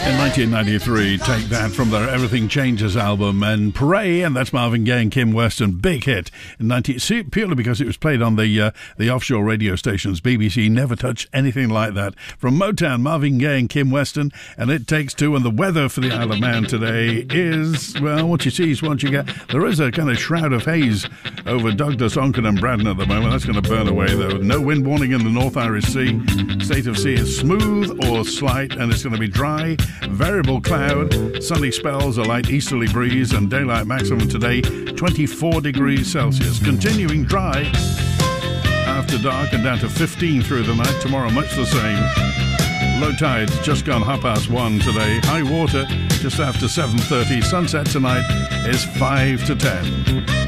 In 1993, take that from their Everything Changes album, and Pray, and that's Marvin Gaye and Kim Weston, big hit in purely because it was played on the offshore radio stations. BBC never touched anything like that. From Motown, Marvin Gaye and Kim Weston, and It Takes Two. And the weather for the Isle of Man today is, well, what you see is what you get. There is a kind of shroud of haze over Douglas, Onken and Braddon at the moment. That's going to burn away, though. No wind warning in the North Irish Sea. State of sea is smooth or slight, and it's going to be dry. Variable cloud, sunny spells, a light easterly breeze, and daylight maximum today 24 degrees Celsius. Continuing dry after dark and down to 15 through the night. Tomorrow much the same. Low tide just gone 1:30 today. High water just after 7:30. Sunset tonight is 5 to 10.